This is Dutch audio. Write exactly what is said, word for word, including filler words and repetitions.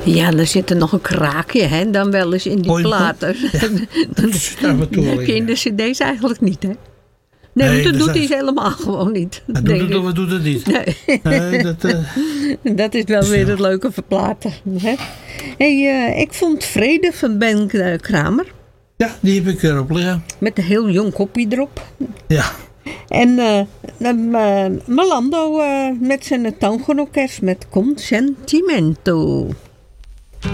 Ja, er zit er nog een kraakje, hè, dan wel eens in die Mooi, platen. ja, dat is af en toe Dat wel, heb je in ja. de cd's eigenlijk niet, hè? Nee, Nee, dat dat doet is- hij helemaal gewoon niet. Hij denk doet het ik. of hij doet het niet. Nee. Nee, dat, eh, Dat is wel weer het leuke verplaten. Hè? Hey, eh, ik vond Vrede van Ben eh, Kramer. ja, die heb ik erop liggen. Met een heel jong kopje erop. Ja, En eh uh, Melando uh, met zijn toongenorkest met Consentimento.